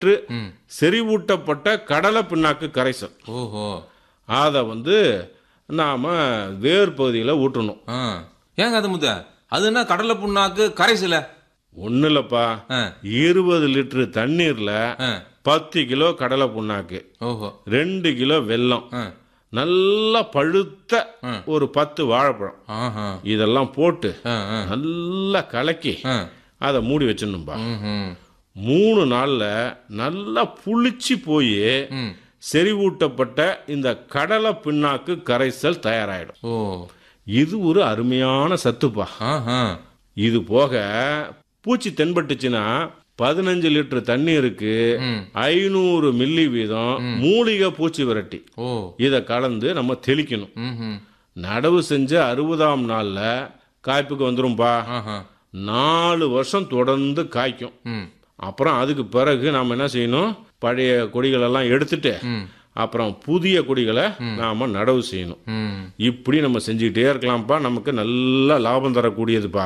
செறிவூட்டப்பட்ட கடலை பிண்ணாக்கு கரைசல். ஓஹோ. அதை நாம வேர் பகுதியில் ஊற்றணும். ஏங்க அது முத அது என்ன கடலை புண்ணாக்கு கரைசல? ஒன்றும் இல்லப்பா, 20 லிட்டர் தண்ணீர்ல 10 கிலோ கடலை புண்ணாக்கு, 2 கிலோ வெல்லம், நல்லா பழுத்த ஒரு 10 வாழைப்பழம், இதெல்லாம் போட்டு நல்லா கலக்கி அதை மூடி வச்சிடணும்பா. 3 நாள்ல நல்லா புளிச்சு போய் செறிவூட்டப்பட்ட இந்த கடலை பிண்ணாக்கு கரைசல் தயாராயிடும். இது ஒரு அருமையான சத்துப்பா. இது போக பூச்சி தென்பட்டுச்சுன்னா 15 லிட்டர் தண்ணீருக்கு 500 மில்லி வீதம் மூலிகை பூச்சி விரட்டி இத கலந்து நம்ம தெளிக்கணும். நடவு செஞ்ச 60ஆம் நாள்ல காய்ப்புக்கு வந்துரும்பா. 4 வருஷம் தொடர்ந்து காய்க்கும். அப்புறம் அதுக்கு பிறகு நாம என்ன செய்யணும், பழைய கொடிகள் எல்லாம் எடுத்துட்டு அப்புறம் புதிய கொடிகளை நாம நடவு செய்யணும். இப்படி நம்ம செஞ்சுக்கிட்டே இருக்கலாம்ப்பா. நமக்கு நல்ல லாபம் தரக்கூடியதுப்பா.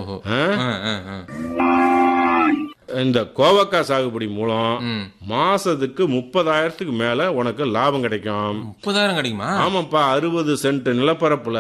இந்த கோவக்காய் சாகுபடி மூலம் மாசத்துக்கு 30,000க்கு மேல உனக்கு லாபம் கிடைக்கும். 30,000 கிடைக்குமா? ஆமாப்பா. 60 சென்ட் நிலப்பரப்புல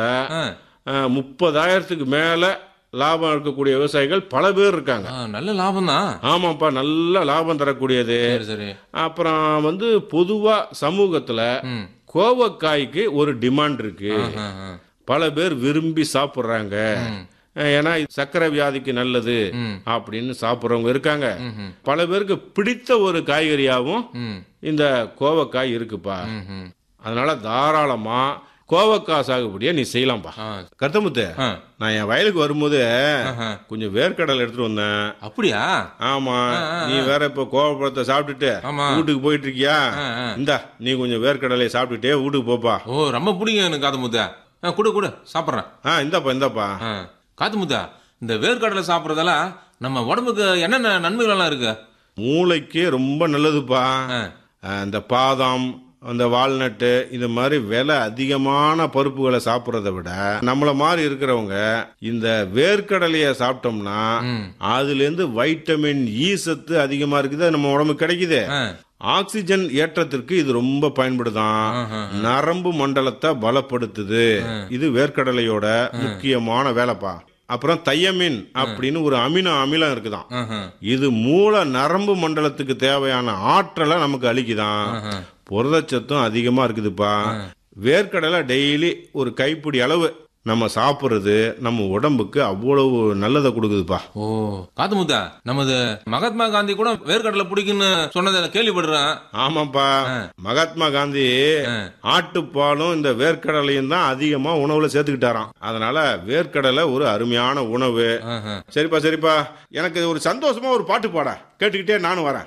30,000க்கு மேல லாபம் இருக்கக்கூடிய விவசாயிகள் பல பேர் இருக்காங்க. நல்ல லாபம் தான். ஆமாப்பா, நல்ல லாபம் தரக்கூடியது. அப்புறம் பொதுவா சமூகத்துல கோவக்காய்க்கு ஒரு டிமாண்ட் இருக்கு. பல பேர் விரும்பி சாப்பிடுறாங்க. ஏன்னா சக்கரை வியாதிக்கு நல்லது அப்படின்னு சாப்பிடுறவங்க இருக்காங்க. பல பேருக்கு பிடித்த ஒரு காய்கறியாவும் இந்த கோவக்காய் இருக்குப்பா. அதனால தாராளமா கோவக்காய் சாகுபடியா நீ செய்யலாம்பா. கருத்தமுத்து, நான் என் வயலுக்கு வரும்போது கொஞ்சம் வேர்க்கடலை எடுத்துட்டு வந்தேன். அப்படியா? ஆமா. நீ வேற இப்ப கோவப்பழத்தை சாப்பிட்டுட்டு வீட்டுக்கு போயிட்டு இருக்கியா? இந்தா நீ கொஞ்சம் வேர்க்கடலையை சாப்பிட்டுட்டே வீட்டுக்கு போப்பா. ரொம்ப பிடிக்கும் எனக்கு காத்துமுத்தா. கூட சாப்பிட்றேன். இந்தாப்பா. காத்துமுத்தா, இந்த வேர்க்கடலை சாப்பிட்றதால நம்ம உடம்புக்கு என்னென்ன நன்மைகள் எல்லாம் இருக்கு? மூளைக்கு ரொம்ப நல்லதுப்பா. இந்த பாதாம், அந்த வால்நட்டு, இந்த மாதிரி விலை அதிகமான பருப்புகளை சாப்பிட்றத விட நம்மள மாதிரி இருக்கிறவங்க இந்த வேர்க்கடலைய சாப்பிட்டோம்னா அதுல இருந்து வைட்டமின் இ சத்து அதிகமா இருக்குது, நம்ம உடம்புக்கு கிடைக்குது. ஆக்சிஜன் ஏற்றத்திற்கு இது ரொம்ப பயன்படுதான். நரம்பு மண்டலத்தை பலப்படுத்துது. இது வேர்க்கடலையோட முக்கியமான வேலைப்பா. அப்புறம் தையமின் அப்படின்னு ஒரு அமினோ அமிலம் இருக்குதான். இது மூல நரம்பு மண்டலத்துக்கு தேவையான ஆற்றலை நமக்கு அளிக்குதான். புரதச்சத்தும் அதிகமா இருக்குதுப்பா. வேர்க்கடலை டெய்லி ஒரு கைப்பிடி அளவு நம்ம சாப்பிடுறது நம்ம உடம்புக்கு அவ்வளவு நல்லதை கொடுக்குதுப்பா. காத்துமுத்தா, நமது மகாத்மா காந்தி கூட வேர்க்கடலை பிடிக்குன்னு சொன்னதை கேள்விப்படுறேன். ஆமாப்பா, மகாத்மா காந்தி ஆட்டுப்பாலும் இந்த வேர்க்கடலையும் தான் அதிகமா உணவுல சேர்த்துக்கிட்டாராம். அதனால வேர்க்கடலை ஒரு அருமையான உணவு. சரிப்பா, எனக்கு ஒரு சந்தோஷமா ஒரு பாட்டு பாட கேட்டுக்கிட்டே நானும் வரேன்.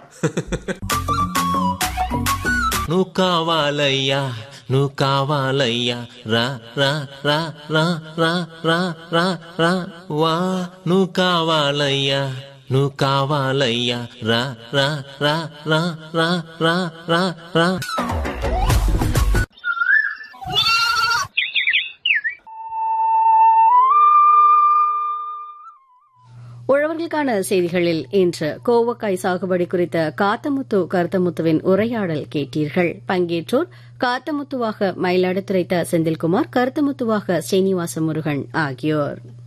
నువ్వు కావాలయ్యా నువ్వు కావాలయ్యా రా రా రా రా రా రా రా రా వా నువ్వు కావాలయ్యా నువ్వు కావాలయ్యా రా రా రా రా రా రా రా రా. உழவர்களுக்கான செய்திகளில் இன்று கோவக்காய் சாகுபடி குறித்த காத்தமுத்து கருத்தமுத்துவின் உரையாடல் கேட்டீர்கள். பங்கேற்றோர் காத்தமுத்துவாக மயிலாடுதுறை செந்தில்குமார், கருத்தமுத்துவாக ஸ்ரீனிவாச முருகன் ஆகியோர்.